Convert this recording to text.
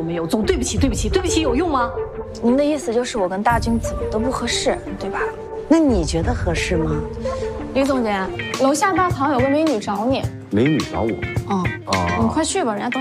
没有，总对不起，对不起，对不起有用吗？ 您的意思就是我跟大军怎么都不合适，对吧？ 那你觉得合适吗？ 李总监，楼下大堂有个美女找你。 美女找我。 你快去吧，人家等。